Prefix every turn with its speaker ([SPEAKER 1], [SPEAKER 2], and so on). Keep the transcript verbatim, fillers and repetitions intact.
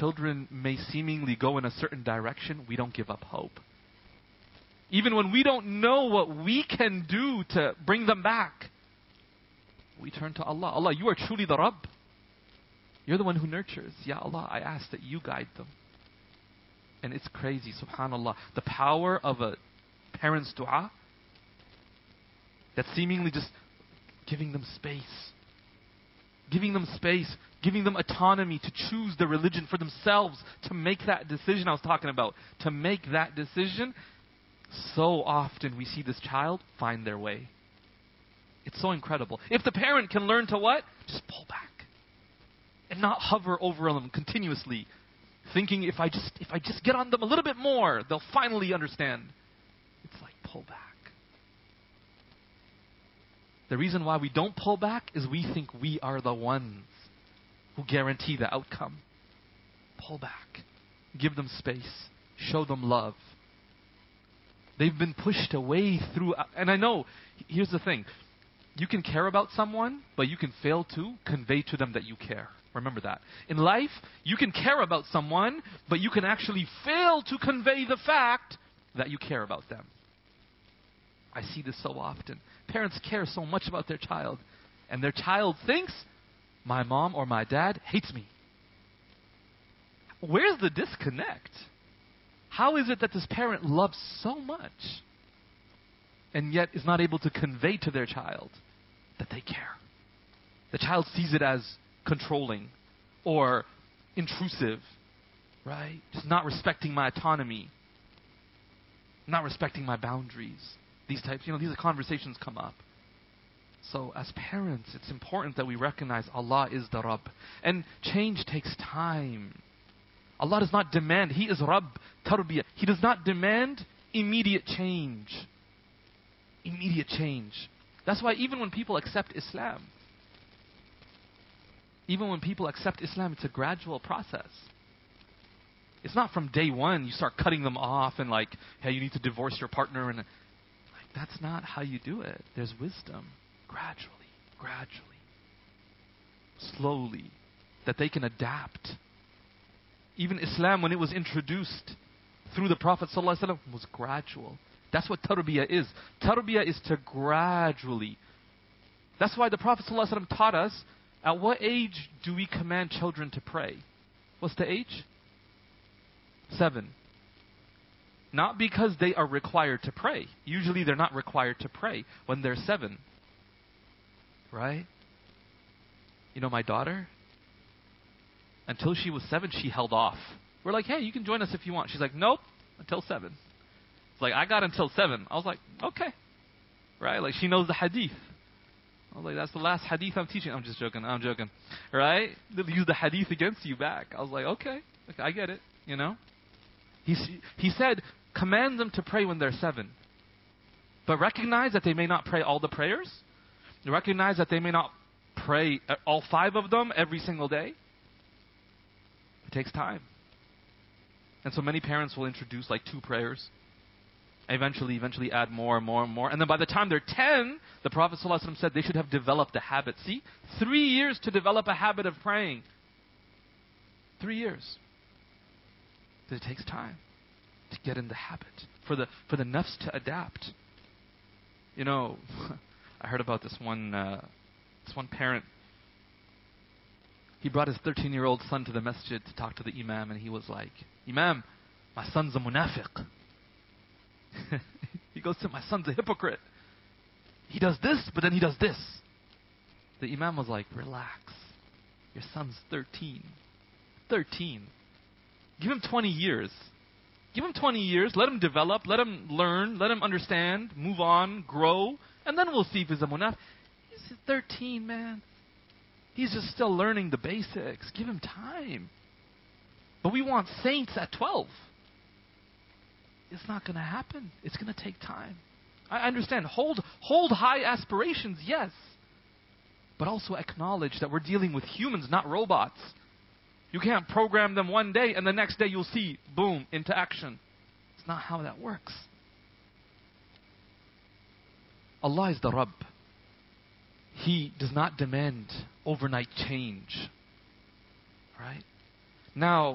[SPEAKER 1] children may seemingly go in a certain direction, we don't give up hope. Even when we don't know what we can do to bring them back, we turn to Allah. Allah, you are truly the Rabb. You're the one who nurtures. Ya Allah, I ask that you guide them. And it's crazy, subhanAllah. The power of a parent's dua, that's seemingly just giving them space. Giving them space. Giving them autonomy to choose the religion for themselves. To make that decision I was talking about. To make that decision. So often we see this child find their way. It's so incredible. If the parent can learn to what? Just pull back. And not hover over them continuously. Thinking if I just if I just get on them a little bit more, they'll finally understand. It's like pull back. The reason why we don't pull back is we think we are the ones who guarantee the outcome. Pull back. Give them space. Show them love. They've been pushed away through, and I know, here's the thing. You can care about someone, but you can fail to convey to them that you care. Remember that. In life, you can care about someone, but you can actually fail to convey the fact that you care about them. I see this so often. Parents care so much about their child, and their child thinks, my mom or my dad hates me. Where's the disconnect? How is it that this parent loves so much and yet is not able to convey to their child that they care? The child sees it as controlling or intrusive, right? Just not respecting my autonomy, not respecting my boundaries. These types, you know, these conversations come up. So as parents, it's important that we recognize Allah is the Rabb. And change takes time. Allah does not demand, He is Rabb, Tarbiyah. He does not demand immediate change. Immediate change. That's why even when people accept Islam, even when people accept Islam, it's a gradual process. It's not from day one you start cutting them off and like, hey, you need to divorce your partner. And like, that's not how you do it. There's wisdom. Gradually, gradually, slowly, that they can adapt. Even Islam, when it was introduced through the Prophet ﷺ, was gradual. That's what tarbiyah is. Tarbiyah is to gradually. That's why the Prophet ﷺ taught us, at what age do we command children to pray? What's the age? Seven. Not because they are required to pray. Usually they're not required to pray when they're seven. Right? You know, my daughter, until she was seven, she held off. We're like, hey, you can join us if you want. She's like, nope, until seven. It's like, I got until seven. I was like, okay. Right? Like, she knows the hadith. I was like, that's the last hadith I'm teaching. I'm just joking. I'm joking. Right? They'll use the hadith against you back. I was like, okay. okay I get it. You know? He, he said, command them to pray when they're seven. But recognize that they may not pray all the prayers. Recognize that they may not pray all five of them every single day. It takes time. And so many parents will introduce like two prayers. Eventually, eventually add more and more and more. And then by the time they're ten, the Prophet ﷺ said they should have developed a habit. See? Three years to develop a habit of praying. Three years. But it takes time to get in the habit. For the, for the nafs to adapt. You know, I heard about this one, uh, this one parent. He brought his thirteen-year-old son to the masjid to talk to the imam, and he was like, Imam, my son's a munafiq. He goes to, my son's a hypocrite. He does this, but then he does this. The imam was like, relax. Your son's thirteen. thirteen. Give him twenty years. Give him twenty years. Let him develop. Let him learn. Let him understand. Move on. Grow. And then we'll see if he's a munafiq. He's thirteen, man. He's just still learning the basics. Give him time. But we want saints at twelve. It's not going to happen. It's going to take time. I understand. Hold, hold high aspirations, yes. But also acknowledge that we're dealing with humans, not robots. You can't program them one day and the next day you'll see, boom, into action. It's not how that works. Allah is the Rabb. He does not demand overnight change. Right? Now,